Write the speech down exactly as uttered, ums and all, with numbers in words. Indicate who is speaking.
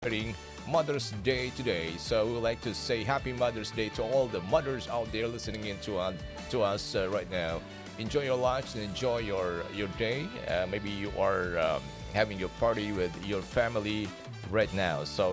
Speaker 1: celebrating Mother's Day today. So we would like to say Happy Mother's Day to all the mothers out there listening in to, uh, to us uh, right now. Enjoy your lunch and enjoy your your day. Uh, maybe you are um, having your party with your family right now. So